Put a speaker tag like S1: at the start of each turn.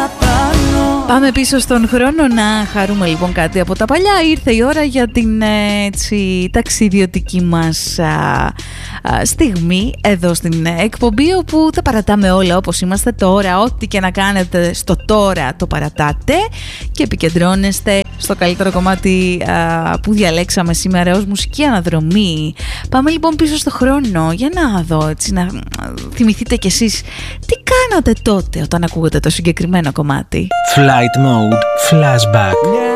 S1: Πάμε πίσω στον χρόνο να χαρούμε λοιπόν κάτι από τα παλιά. Ήρθε η ώρα για την έτσι, ταξιδιωτική μας στιγμή εδώ στην εκπομπή, όπου τα παρατάμε όλα όπως είμαστε τώρα. Ό,τι και να κάνετε στο τώρα το παρατάτε και επικεντρώνεστε στο καλύτερο κομμάτι που διαλέξαμε σήμερα ως μουσική αναδρομή. Πάμε λοιπόν πίσω στο χρόνο για να δω, έτσι, να θυμηθείτε κι εσείς τι κάνατε τότε όταν ακούγατε το συγκεκριμένο κομμάτι.
S2: Flight Mode Flashback.